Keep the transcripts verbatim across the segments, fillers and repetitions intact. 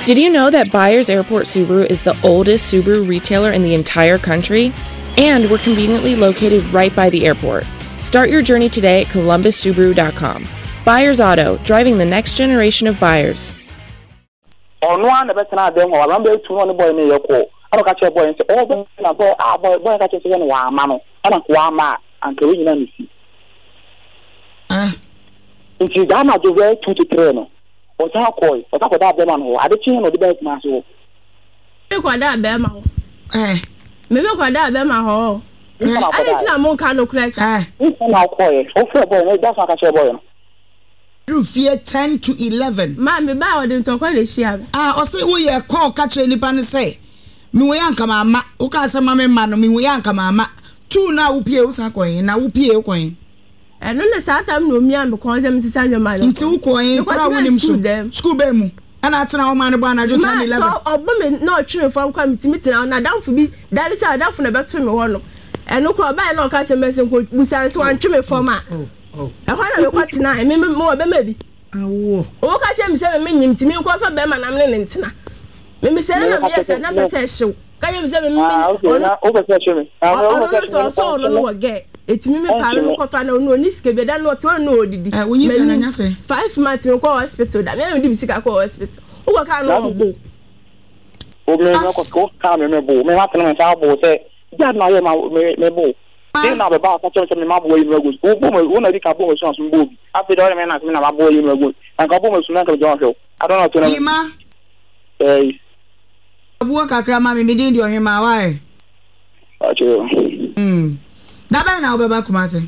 Did you know that Byers Airport Subaru is the oldest Subaru retailer in the entire country? And we're conveniently located right by the airport. Start your journey today at columbus subaru dot com. Byers Auto, driving the next generation of buyers. On one the better now them or number two on the boy near your call. I don't catch a boy and say, oh, boy, boy, ah, boy, boy, catch a second one, mamma. I don't want my uncle, you know, me see. Ah, if you done not do well, two to three, no. What's our call? What's up with that man who I the chain of the best master? You got that bema. eh, Maybe got that bema hole. I didn't know more kind of class. ah. You can now call it. Oh, boy, that's not catch a boy. You fear ten to eleven. Mammy, bow didn't talk with the ship. Ah, or say we are call catch any pan say. Me we yanka mama, uka sa mama man, me we yanka mama. Two now upie usakoi, na upie coin. And on the Saturday, no me and because I'm Sanya man. Into coin, crowding him school bemu. And that's now man about I just tell eleven. Or women not true from coming to meeting and I don't for me. That is how I don't for the back to me one. And no call by no catch a message with Sally Swan Trimmy for my. Oh, and when I watch tonight, maybe more maybe. Oh, catch him seven minutes to me, call for Beman and Lenina. Maybe seven yes, and never says so. Can you seven minutes? Oversession. I saw no again. It's me, Palo, no, no, Niske, but I not know. Did when you say five months in call hospital, that may be sick at hospital. Oh, I can't know. Oh, me, no, go, come, me, boo, me, what can I say? That now, my boo. They now about catching some my boy in Rogus. Oh, one of the couple of songs from Boob. After the other man, I've been my boy in Rogus. And couple of Sunaka John Hill. I don't know to know. Eh, work a crama, me didn't do him my wife. Hmm. That by now, Baba Kumasi.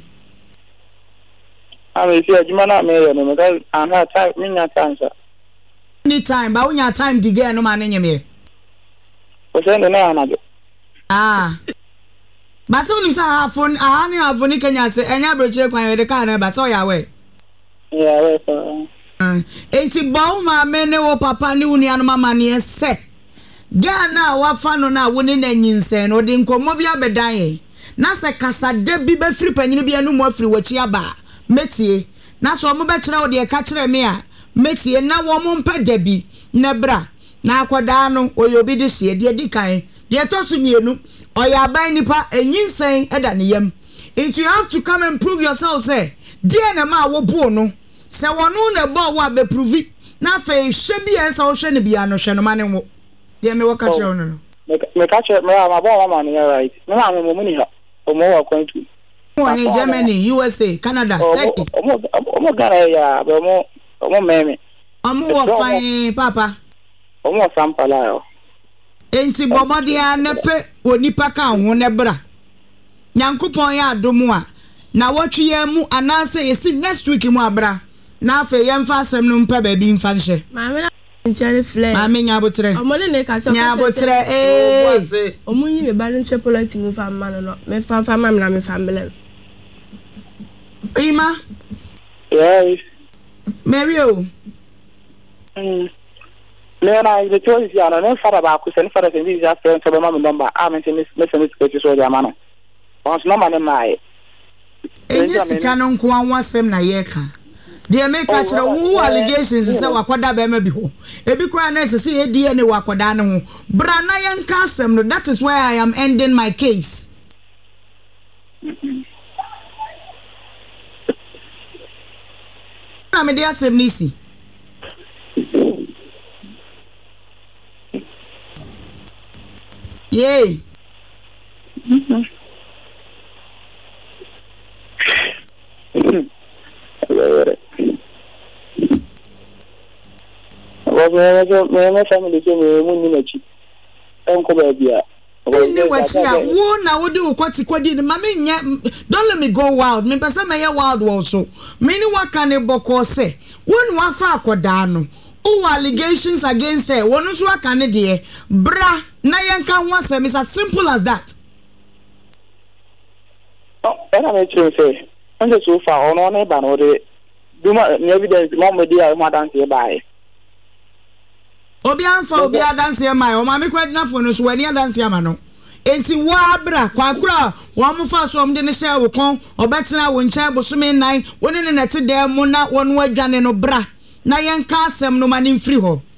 I will see a Jimana Mayor, and her time, me not answer. Any time, but when your time to get no man in me. What's in the name? Ah. But soon you saw phone, I only have one can say, and I brought you by the car, but so your way. Yeah, ain't it Bauma, men or Papa knew and mamma near set. Gana, what fun on our winning engines and or the incomobia bedaye. Nasa Casa Debbie be free penny be a no more free what ya ba. Metie, Naso Mobatra or the catcher mea. Metie, now one more pet Debbie, Nebra. Na Quadano, or you'll be this year, dear Dikai, dear Tosun. Or you are buying nipa and you saying Edaniyam. If you have to come and prove yourself, say, dear Nama wo bono. Say one on a ball what be prove it. Now face should be as all shall be an ocean man. Dear me, what catch you? Me catch it, my ball money, right? No, I'm a money or more going to. Germany, U S A, Canada, Turkey. Oh, Ghana, but more, more, mammy. I'm more fine, Papa. Oh, more sample. Enti bomodia nepe onipa ka ho nebra nyankopon ya adomu a na wotwe ya mu anase yesi next week mu abra na afa yemfa asem no mpa ba bi mfa nhye maame na nchane fle maame nya botre omole ne ka so nya botre eh omunyi me ba nche polite mu fa ma no me fa fa ma na me fa mbele Ima yes Mario mm Lena, the choice is on no father about Kusan for the these after to my number. I'm in this message to show the man. Once no man in my Enye canon kwa wasem na yeka. They make catch the who allegations say wakwada be ma bi ho. Ebi kwa na say e D N A wakwada ne ho. Bra na yan kasem no, that is where I am ending my case. Na me dey asem nisi. Yay. Mhm. Well, my family came in Munichi. Uncle Babia. Ni wachia wo na wo de ukwati kwadi ni mama nya don't let me go wild me pesa me wild also me ni waka ne boko se won wa fa akoda no o allegations against her won so aka ne de bra na yanka ho asem is as simple as that. Oh, and I make say on the so far on on e ba no de do ma evidence mom me dey ma dance e bai obi anfa obi adanse e mai o ma me kwadina fo no so wani adanse ama no enti wa abra kwakura wo mo fa so om de ne hye wo kon obetena wo ncha bosome nine woni ne nete dem na wonu adwane no bra na yenka asem no ma ne mfiri ho